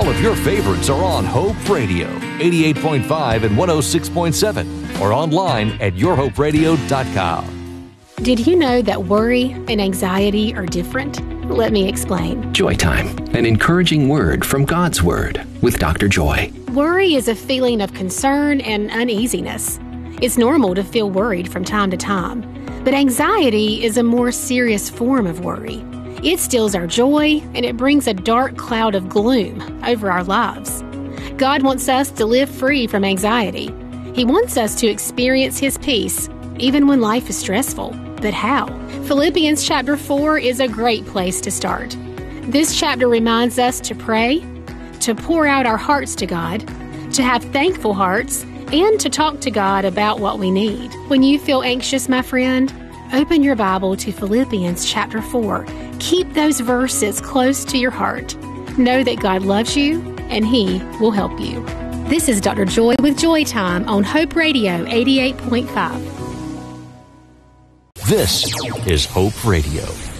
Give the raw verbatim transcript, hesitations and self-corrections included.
of your favorites are on Hope Radio, eighty-eight point five and one oh six point seven, or online at your hope radio dot com. Did you know that worry and anxiety are different? Let me explain. Joy Time, an encouraging word from God's Word with Doctor Joy. Worry is a feeling of concern and uneasiness. It's normal to feel worried from time to time, but anxiety is a more serious form of worry. It steals our joy, and it brings a dark cloud of gloom over our lives. God wants us to live free from anxiety. He wants us to experience His peace, even when life is stressful. But how? Philippians chapter four is a great place to start. This chapter reminds us to pray, to pour out our hearts to God, to have thankful hearts, and to talk to God about what we need. When you feel anxious, my friend, open your Bible to Philippians chapter four. Keep those verses close to your heart. Know that God loves you, and He will help you. This is Doctor Joy with Joy Time on Hope Radio eighty-eight point five. This is Hope Radio.